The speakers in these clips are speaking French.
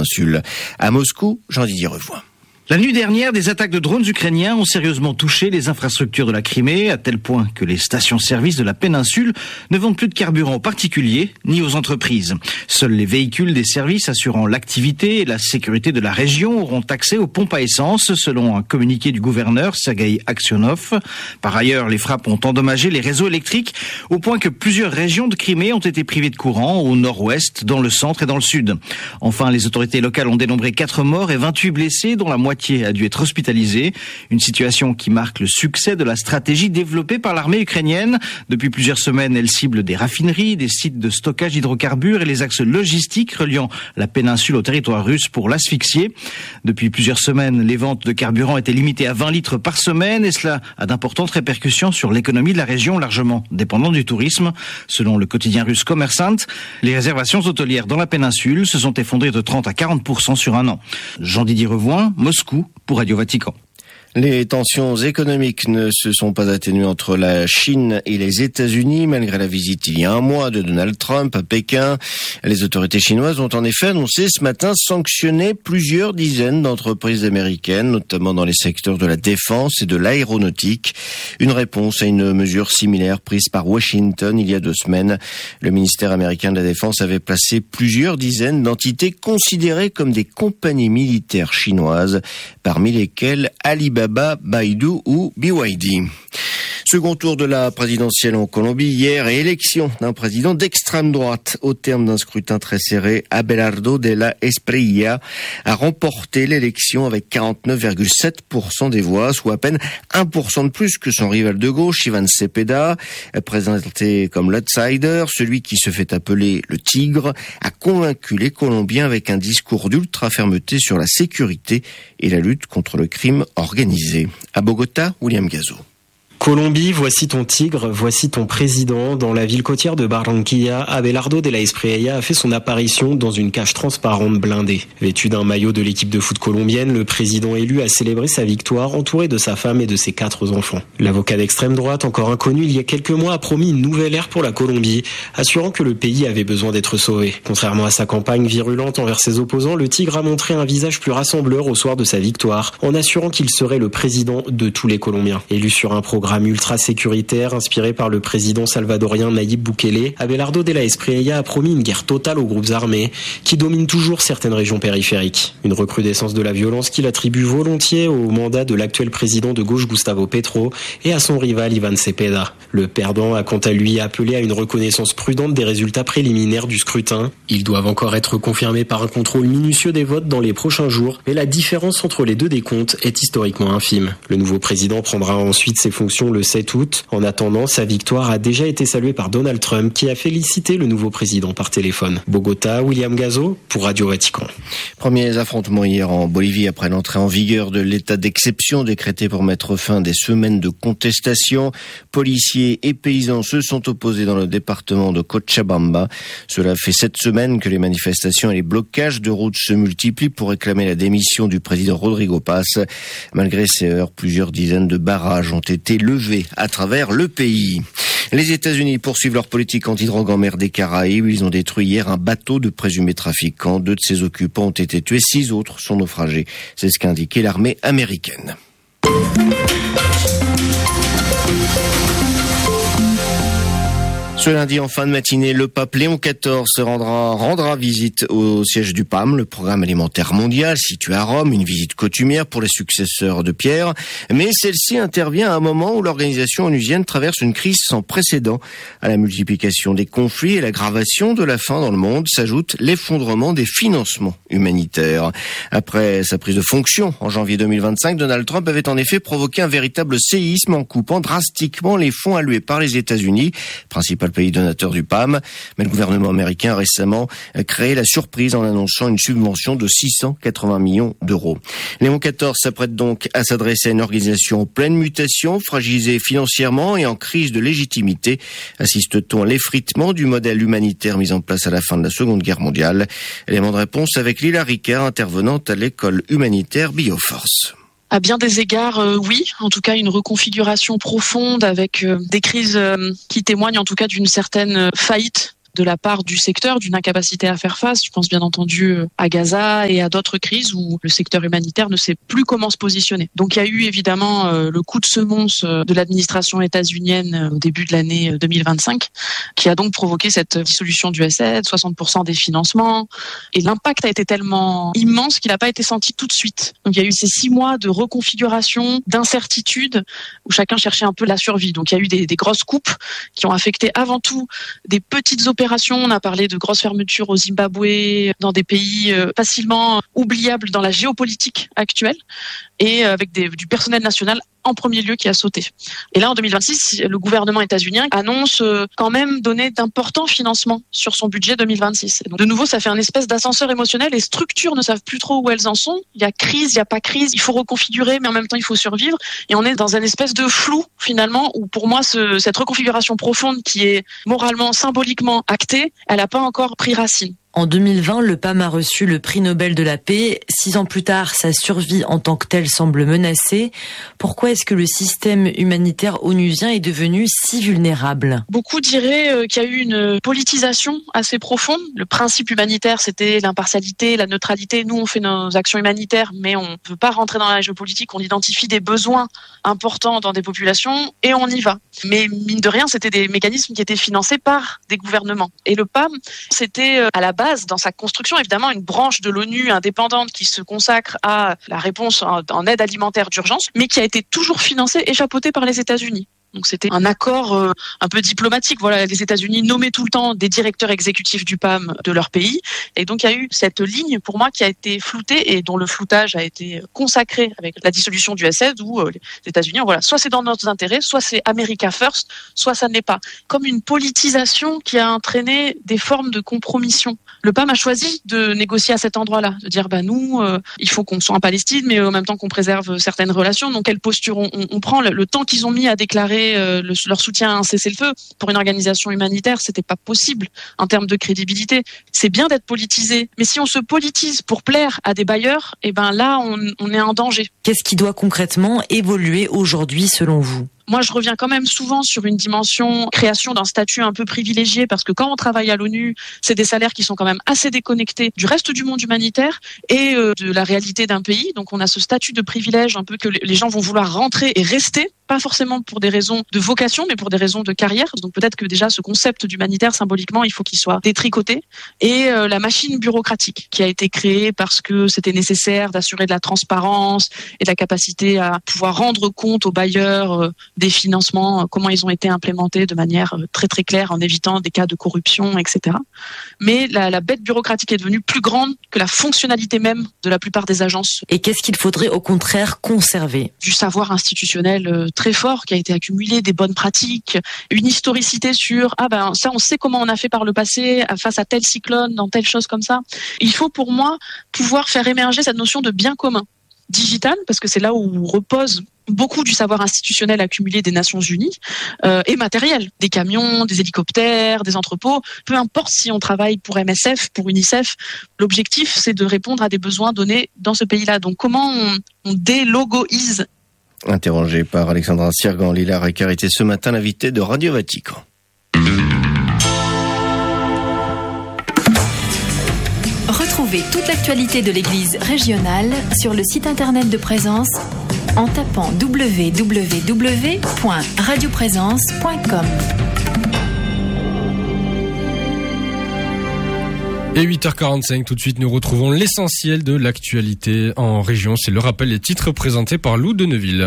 péninsule. À Moscou, Jean-Didier Revoin. La nuit dernière, des attaques de drones ukrainiens ont sérieusement touché les infrastructures de la Crimée, à tel point que les stations-service de la péninsule ne vendent plus de carburant aux particuliers ni aux entreprises. Seuls les véhicules des services assurant l'activité et la sécurité de la région auront accès aux pompes à essence, selon un communiqué du gouverneur Sergueï Aksionov. Par ailleurs, les frappes ont endommagé les réseaux électriques, au point que plusieurs régions de Crimée ont été privées de courant, au nord-ouest, dans le centre et dans le sud. Enfin, les autorités locales ont dénombré 4 morts et 28 blessés, dont la moitié a dû être hospitalisé. Une situation qui marque le succès de la stratégie développée par l'armée ukrainienne. Depuis plusieurs semaines, elle cible des raffineries, des sites de stockage d'hydrocarbures et les axes logistiques reliant la péninsule au territoire russe pour l'asphyxier. Depuis plusieurs semaines, les ventes de carburant étaient limitées à 20 litres par semaine et cela a d'importantes répercussions sur l'économie de la région, largement dépendante du tourisme. Selon le quotidien russe Kommersant, les réservations hôtelières dans la péninsule se sont effondrées de 30 à 40% sur un an. Jean-Didier Revoin, Moscou, pour Radio Vatican. Les tensions économiques ne se sont pas atténuées entre la Chine et les États-Unis, malgré la visite il y a un mois de Donald Trump à Pékin. Les autorités chinoises ont en effet annoncé ce matin sanctionner plusieurs dizaines d'entreprises américaines, notamment dans les secteurs de la défense et de l'aéronautique. Une réponse à une mesure similaire prise par Washington il y a 2 semaines. Le ministère américain de la Défense avait placé plusieurs dizaines d'entités considérées comme des compagnies militaires chinoises, parmi lesquelles Alibaba, Baidu ou BYD. Second tour de la présidentielle en Colombie hier et élection d'un président d'extrême droite. Au terme d'un scrutin très serré, Abelardo de la Espriella a remporté l'élection avec 49,7% des voix, soit à peine 1% de plus que son rival de gauche, Iván Cepeda. Présenté comme l'outsider, celui qui se fait appeler le tigre, a convaincu les Colombiens avec un discours d'ultra-fermeté sur la sécurité et la lutte contre le crime organisé. À Bogota, William Gazo. Colombie, voici ton tigre, voici ton président. Dans la ville côtière de Barranquilla, Abelardo de la Espriella a fait son apparition dans une cage transparente blindée. Vêtu d'un maillot de l'équipe de foot colombienne, le président élu a célébré sa victoire entouré de sa femme et de ses 4 enfants. L'avocat d'extrême droite, encore inconnu il y a quelques mois, a promis une nouvelle ère pour la Colombie, assurant que le pays avait besoin d'être sauvé. Contrairement à sa campagne virulente envers ses opposants, le tigre a montré un visage plus rassembleur au soir de sa victoire, en assurant qu'il serait le président de tous les Colombiens. Élu sur un programme ultra sécuritaire inspiré par le président salvadorien Nayib Bukele, Abelardo de la Espriella a promis une guerre totale aux groupes armés qui dominent toujours certaines régions périphériques. Une recrudescence de la violence qu'il attribue volontiers au mandat de l'actuel président de gauche Gustavo Petro et à son rival Iván Cepeda. Le perdant a quant à lui appelé à une reconnaissance prudente des résultats préliminaires du scrutin. Ils doivent encore être confirmés par un contrôle minutieux des votes dans les prochains jours, mais la différence entre les deux décomptes est historiquement infime. Le nouveau président prendra ensuite ses fonctions le 7 août. En attendant, sa victoire a déjà été saluée par Donald Trump qui a félicité le nouveau président par téléphone. Bogota, William Gazo pour Radio Vatican. Premiers affrontements hier en Bolivie après l'entrée en vigueur de l'état d'exception décrété pour mettre fin à des semaines de contestation. Policiers et paysans se sont opposés dans le département de Cochabamba. Cela fait 7 semaines que les manifestations et les blocages de routes se multiplient pour réclamer la démission du président Rodrigo Paz. Malgré ces heures, plusieurs dizaines de barrages ont été levés à travers le pays. Les États-Unis poursuivent leur politique anti-drogue en mer des Caraïbes. Ils ont détruit hier un bateau de présumés trafiquants. 2 de ses occupants ont été tués, 6 autres sont naufragés. C'est ce qu'a indiqué l'armée américaine. Ce lundi, en fin de matinée, le pape Léon XIV rendra visite au siège du PAM, le Programme alimentaire mondial, situé à Rome, une visite coutumière pour les successeurs de Pierre. Mais celle-ci intervient à un moment où l'organisation onusienne traverse une crise sans précédent. À la multiplication des conflits et l'aggravation de la faim dans le monde s'ajoute l'effondrement des financements humanitaires. Après sa prise de fonction en janvier 2025, Donald Trump avait en effet provoqué un véritable séisme en coupant drastiquement les fonds alloués par les États-Unis, principal pays donateur du PAM. Mais le gouvernement américain a récemment créé la surprise en annonçant une subvention de 680 millions d'euros. Léon XIV s'apprête donc à s'adresser à une organisation en pleine mutation, fragilisée financièrement et en crise de légitimité. Assiste-t-on à l'effritement du modèle humanitaire mis en place à la fin de la Seconde Guerre mondiale? Élément de réponse avec Lila Ricard, intervenante à l'école humanitaire Bioforce. À bien des égards, oui. En tout cas, une reconfiguration profonde avec des crises qui témoignent en tout cas d'une certaine faillite de la part du secteur, d'une incapacité à faire face. Je pense bien entendu à Gaza et à d'autres crises où le secteur humanitaire ne sait plus comment se positionner. Donc il y a eu évidemment le coup de semonce de l'administration états-unienne au début de l'année 2025 qui a donc provoqué cette dissolution du USAID, 60% des financements. Et l'impact a été tellement immense qu'il n'a pas été senti tout de suite. Donc il y a eu ces 6 mois de reconfiguration, d'incertitude, où chacun cherchait un peu la survie. Donc il y a eu des grosses coupes qui ont affecté avant tout des petites opérations. On a parlé de grosses fermetures au Zimbabwe, dans des pays facilement oubliables dans la géopolitique actuelle, et avec du personnel national en premier lieu qui a sauté. Et là, en 2026, le gouvernement états-unien annonce quand même donner d'importants financements sur son budget 2026. Et donc, de nouveau, ça fait un espèce d'ascenseur émotionnel. Les structures ne savent plus trop où elles en sont. Il y a crise, il n'y a pas crise. Il faut reconfigurer, mais en même temps, il faut survivre. Et on est dans une espèce de flou, finalement, où pour moi, cette reconfiguration profonde qui est moralement, symboliquement actée, elle n'a pas encore pris racine. En 2020, le PAM a reçu le prix Nobel de la paix. 6 ans plus tard, sa survie en tant que telle semble menacée. Pourquoi est-ce que le système humanitaire onusien est devenu si vulnérable ? Beaucoup diraient qu'il y a eu une politisation assez profonde. Le principe humanitaire, c'était l'impartialité, la neutralité. Nous, on fait nos actions humanitaires, mais on ne veut pas rentrer dans la géopolitique. On identifie des besoins importants dans des populations et on y va. Mais mine de rien, c'était des mécanismes qui étaient financés par des gouvernements. Et le PAM, c'était à la base, dans sa construction, évidemment, une branche de l'ONU indépendante qui se consacre à la réponse en aide alimentaire d'urgence, mais qui a été toujours financée et chapeautée par les États-Unis. Donc c'était un accord un peu diplomatique. Voilà, les États-Unis nommaient tout le temps des directeurs exécutifs du PAM de leur pays. Et donc il y a eu cette ligne, pour moi, qui a été floutée et dont le floutage a été consacré avec la dissolution du USAID, où les États-Unis, voilà, soit c'est dans nos intérêts, soit c'est America First, soit ça ne l'est pas. Comme une politisation qui a entraîné des formes de compromission. Le PAM a choisi de négocier à cet endroit-là, de dire nous, il faut qu'on soit en Palestine, mais en même temps qu'on préserve certaines relations. Donc quelle posture on prend, le temps qu'ils ont mis à déclarer leur soutien à un cessez-le-feu pour une organisation humanitaire, c'était pas possible en termes de crédibilité. C'est bien d'être politisé, mais si on se politise pour plaire à des bailleurs, là on est en danger. Qu'est-ce qui doit concrètement évoluer aujourd'hui selon vous ? Moi, je reviens quand même souvent sur une dimension création d'un statut un peu privilégié, parce que quand on travaille à l'ONU, c'est des salaires qui sont quand même assez déconnectés du reste du monde humanitaire et de la réalité d'un pays. Donc on a ce statut de privilège un peu que les gens vont vouloir rentrer et rester, pas forcément pour des raisons de vocation, mais pour des raisons de carrière. Donc peut-être que déjà ce concept d'humanitaire, symboliquement, il faut qu'il soit détricoté. Et la machine bureaucratique qui a été créée parce que c'était nécessaire d'assurer de la transparence et de la capacité à pouvoir rendre compte aux bailleurs des financements, comment ils ont été implémentés de manière très très claire en évitant des cas de corruption, etc. Mais la bête bureaucratique est devenue plus grande que la fonctionnalité même de la plupart des agences. Et qu'est-ce qu'il faudrait au contraire conserver ? Du savoir institutionnel très fort qui a été accumulé, des bonnes pratiques, une historicité sur ça on sait comment on a fait par le passé face à tel cyclone, dans telle chose comme ça. Il faut pour moi pouvoir faire émerger cette notion de bien commun digital, parce que c'est là où repose beaucoup du savoir institutionnel accumulé des Nations Unies et matériel, des camions, des hélicoptères, des entrepôts, peu importe si on travaille pour MSF, pour UNICEF, l'objectif c'est de répondre à des besoins donnés dans ce pays-là. Donc comment on délogoise ? Interrogé par Alexandra Sirgan-Lillard et Carité ce matin, l'invité de Radio Vatican. Retrouvez toute l'actualité de l'Église régionale sur le site internet de Présence en tapant www.radioprésence.com. Et 8h45, tout de suite, nous retrouvons l'essentiel de l'actualité en région. C'est le rappel des titres présentés par Lou de Neuville.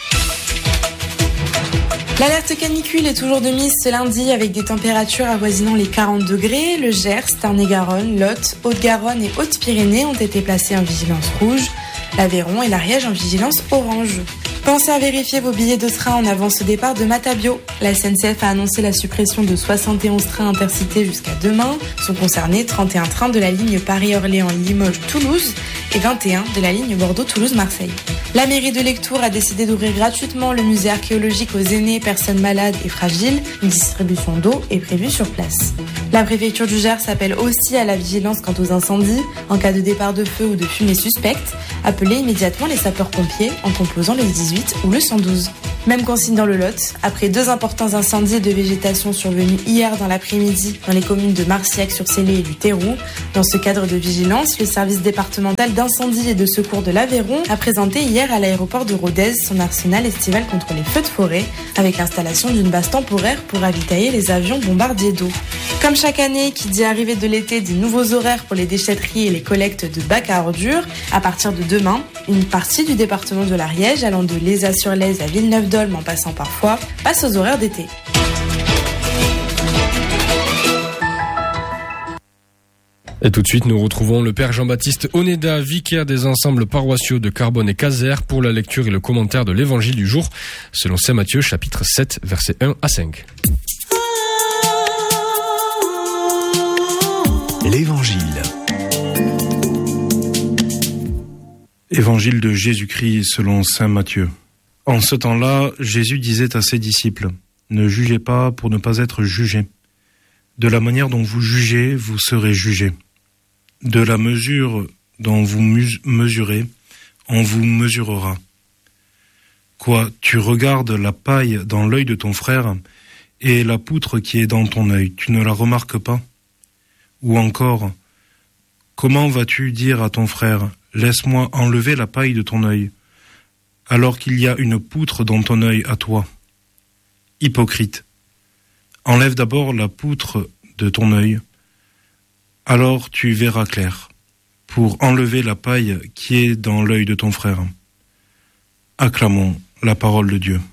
L'alerte canicule est toujours de mise ce lundi avec des températures avoisinant les 40 degrés. Le Gers, Tarn-et-Garonne, Lot, Haute-Garonne et Haute-Pyrénées ont été placés en vigilance rouge. L'Aveyron et l'Ariège en vigilance orange. Pensez à vérifier vos billets de train en avance au départ de Matabio. La SNCF a annoncé la suppression de 71 trains intercités jusqu'à demain. Sont concernés 31 trains de la ligne Paris-Orléans-Limoges-Toulouse et 21 de la ligne Bordeaux-Toulouse-Marseille. La mairie de Lectoure a décidé d'ouvrir gratuitement le musée archéologique aux aînés, personnes malades et fragiles. Une distribution d'eau est prévue sur place. La préfecture du Gers appelle aussi à la vigilance quant aux incendies. En cas de départ de feu ou de fumée suspecte, appelez immédiatement les sapeurs-pompiers en composant le 18 ou le 112. Même consigne dans le Lot. Après 2 importants incendies de végétation survenus hier dans l'après-midi dans les communes de Marciac-sur-Célé et du Théroux. Dans ce cadre de vigilance, le service départemental d'incendie et de secours de l'Aveyron a présenté hier à l'aéroport de Rodez son arsenal estival contre les feux de forêt, avec l'installation d'une base temporaire pour ravitailler les avions bombardiers d'eau. Comme chaque année, qui dit arrivée de l'été, des nouveaux horaires pour les déchetteries et les collectes de bacs à ordures. À partir de demain, une partie du département de l'Ariège, allant de Lézat-sur-Lez à Villeneuve-d'Olme en passant par Foix, passe aux horaires d'été. Et tout de suite, nous retrouvons le Père Jean-Baptiste Oneda, vicaire des ensembles paroissiaux de Carbone et Caser, pour la lecture et le commentaire de l'évangile du jour, selon Saint Matthieu, chapitre 7, versets 1 à 5. L'Évangile. Évangile de Jésus-Christ selon saint Matthieu. En ce temps-là, Jésus disait à ses disciples : ne jugez pas pour ne pas être jugés. De la manière dont vous jugez, vous serez jugés. De la mesure dont vous mesurez, on vous mesurera. Quoi, tu regardes la paille dans l'œil de ton frère et la poutre qui est dans ton œil, tu ne la remarques pas ? Ou encore, comment vas-tu dire à ton frère : laisse-moi enlever la paille de ton œil, alors qu'il y a une poutre dans ton œil à toi ? Hypocrite, enlève d'abord la poutre de ton œil, alors tu verras clair, pour enlever la paille qui est dans l'œil de ton frère. Acclamons la parole de Dieu.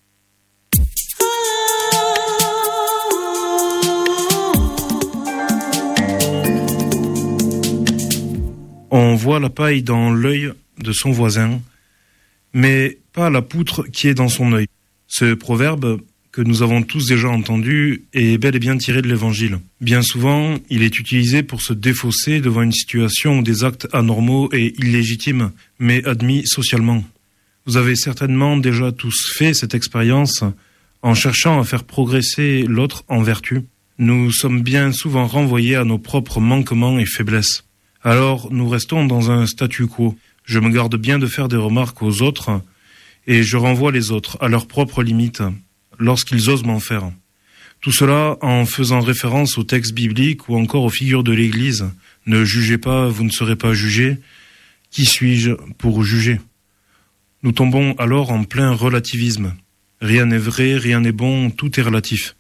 On voit la paille dans l'œil de son voisin, mais pas la poutre qui est dans son œil. Ce proverbe, que nous avons tous déjà entendu, est bel et bien tiré de l'Évangile. Bien souvent, il est utilisé pour se défausser devant une situation où des actes anormaux et illégitimes, mais admis socialement. Vous avez certainement déjà tous fait cette expérience en cherchant à faire progresser l'autre en vertu. Nous sommes bien souvent renvoyés à nos propres manquements et faiblesses. Alors nous restons dans un statu quo. Je me garde bien de faire des remarques aux autres et je renvoie les autres à leurs propres limites lorsqu'ils osent m'en faire. Tout cela en faisant référence aux textes bibliques ou encore aux figures de l'Église. Ne jugez pas, vous ne serez pas jugés. Qui suis-je pour juger ? Nous tombons alors en plein relativisme. Rien n'est vrai, rien n'est bon, tout est relatif.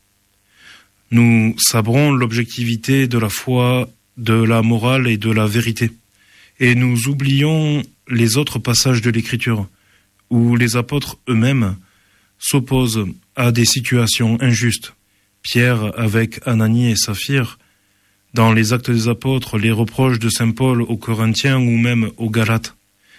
Nous sabrons l'objectivité de la foi, de la morale et de la vérité. Et nous oublions les autres passages de l'Écriture, où les apôtres eux-mêmes s'opposent à des situations injustes. Pierre avec Ananie et Saphir, dans les Actes des Apôtres, les reproches de saint Paul aux Corinthiens ou même aux Galates.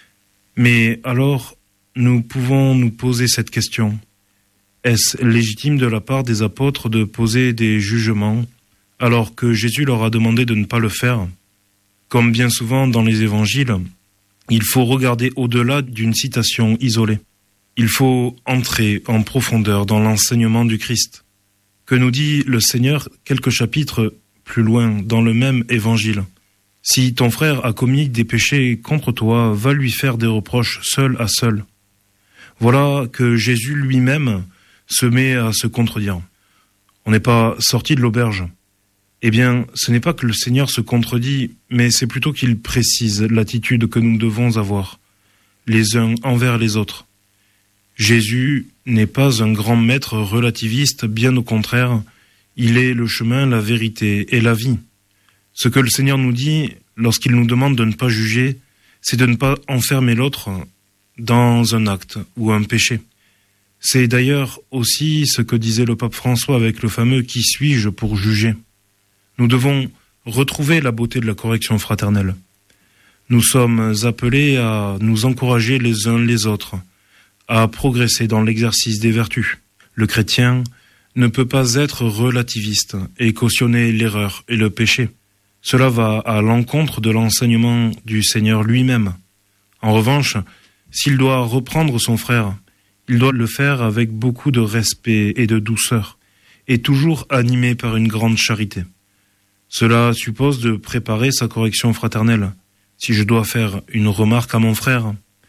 Mais alors, nous pouvons nous poser cette question. Est-ce légitime de la part des apôtres de poser des jugements alors que Jésus leur a demandé de ne pas le faire ? Comme bien souvent dans les évangiles, il faut regarder au-delà d'une citation isolée. Il faut entrer en profondeur dans l'enseignement du Christ. Que nous dit le Seigneur quelques chapitres plus loin dans le même évangile ? Si ton frère a commis des péchés contre toi, va lui faire des reproches seul à seul. Voilà que Jésus lui-même se met à se contredire. On n'est pas sorti de l'auberge. Eh bien, ce n'est pas que le Seigneur se contredit, mais c'est plutôt qu'il précise l'attitude que nous devons avoir, les uns envers les autres. Jésus n'est pas un grand maître relativiste, bien au contraire, il est le chemin, la vérité et la vie. Ce que le Seigneur nous dit, lorsqu'il nous demande de ne pas juger, c'est de ne pas enfermer l'autre dans un acte ou un péché. C'est d'ailleurs aussi ce que disait le pape François avec le fameux « Qui suis-je pour juger ?» Nous devons retrouver la beauté de la correction fraternelle. Nous sommes appelés à nous encourager les uns les autres, à progresser dans l'exercice des vertus. Le chrétien ne peut pas être relativiste et cautionner l'erreur et le péché. Cela va à l'encontre de l'enseignement du Seigneur lui-même. En revanche, s'il doit reprendre son frère, il doit le faire avec beaucoup de respect et de douceur, et toujours animé par une grande charité. Cela suppose de préparer sa correction fraternelle. Si je dois faire une remarque à mon frère,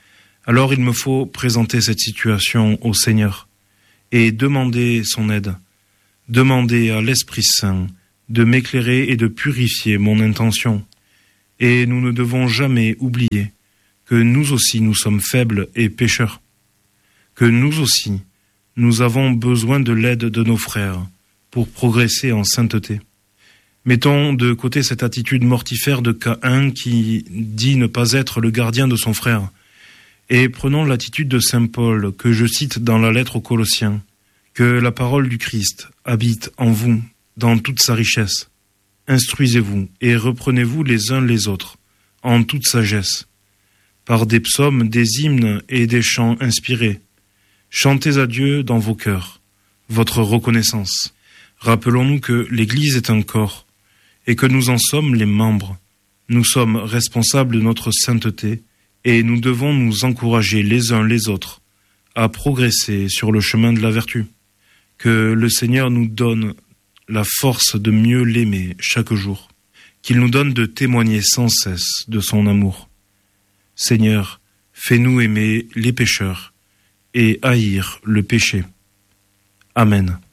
Alors il me faut présenter cette situation au Seigneur et demander son aide, demander à l'Esprit Saint de m'éclairer et de purifier mon intention. Et nous ne devons jamais oublier que nous aussi nous sommes faibles et pécheurs, que nous aussi nous avons besoin de l'aide de nos frères pour progresser en sainteté. Mettons de côté cette attitude mortifère de Caïn qui dit ne pas être le gardien de son frère, et prenons l'attitude de saint Paul que je cite dans la lettre aux Colossiens, que la parole du Christ habite en vous dans toute sa richesse. Instruisez-vous et reprenez-vous les uns les autres en toute sagesse, par des psaumes, des hymnes et des chants inspirés. Chantez à Dieu dans vos cœurs votre reconnaissance. Rappelons-nous que l'Église est un corps et que nous en sommes les membres. Nous sommes responsables de notre sainteté et nous devons nous encourager les uns les autres à progresser sur le chemin de la vertu. Que le Seigneur nous donne la force de mieux l'aimer chaque jour, qu'il nous donne de témoigner sans cesse de son amour. Seigneur, fais-nous aimer les pécheurs et haïr le péché. Amen.